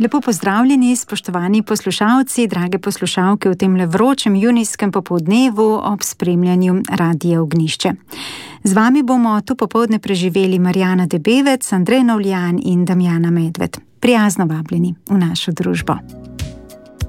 Lepo pozdravljeni, spoštovani poslušalci, drage poslušalke v tem vročem junijskem popoldnevu ob spremljanju Radia Ognjišče. Z vami bomo tu popoldne preživeli Marjana Debevec, Andrej Novljan in Damjana Medved. Prijazno vabljeni v našo družbo.